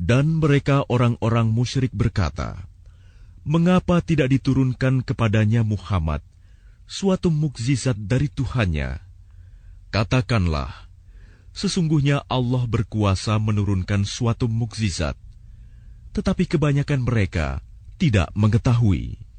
Dan mereka orang-orang musyrik berkata, "Mengapa tidak diturunkan kepadanya Muhammad suatu mukjizat dari Tuhannya?" Katakanlah, sesungguhnya Allah berkuasa menurunkan suatu mukjizat, tetapi kebanyakan mereka tidak mengetahui.